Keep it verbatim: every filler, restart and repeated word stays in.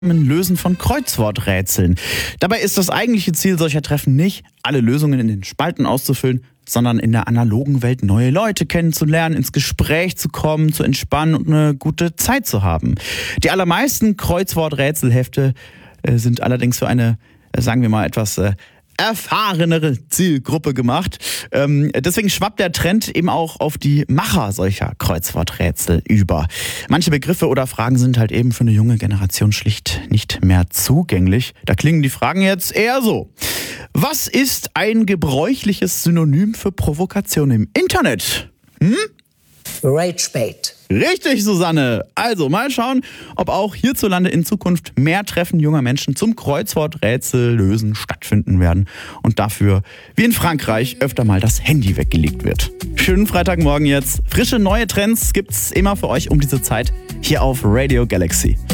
Lösen von Kreuzworträtseln. Dabei ist das eigentliche Ziel solcher Treffen nicht, alle Lösungen in den Spalten auszufüllen, sondern in der analogen Welt neue Leute kennenzulernen, ins Gespräch zu kommen, zu entspannen und eine gute Zeit zu haben. Die allermeisten Kreuzworträtselhefte äh, sind allerdings für eine, äh, sagen wir mal, etwas äh, erfahrenere Zielgruppe gemacht. Ähm, deswegen schwappt der Trend eben auch auf die Macher solcher Kreuzworträtsel über. Manche Begriffe oder Fragen sind halt eben für eine junge Generation schlicht nicht mehr zugänglich. Da klingen die Fragen jetzt eher so. Was ist ein gebräuchliches Synonym für Provokation im Internet? Hm? Ragebait. Richtig, Susanne. Also mal schauen, ob auch hierzulande in Zukunft mehr Treffen junger Menschen zum Kreuzworträtsel lösen stattfinden werden und dafür, wie in Frankreich, öfter mal das Handy weggelegt wird. Schönen Freitagmorgen jetzt. Frische neue Trends gibt's immer für euch um diese Zeit hier auf Radio Galaxy.